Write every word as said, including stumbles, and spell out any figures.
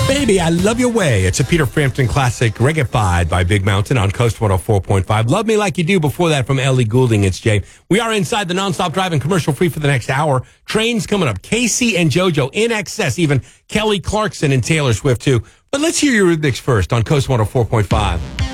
Baby, I Love Your Way. It's a Peter Frampton classic, reggae-fied by Big Mountain on Coast one oh four point five. Love Me Like You Do. Before that, from Ellie Goulding, it's Jay. We are inside the nonstop driving commercial free for the next hour. Trains coming up. Casey and JoJo, In Excess, even Kelly Clarkson and Taylor Swift, too. But let's hear your Rhythmics first on Coast one oh four point five.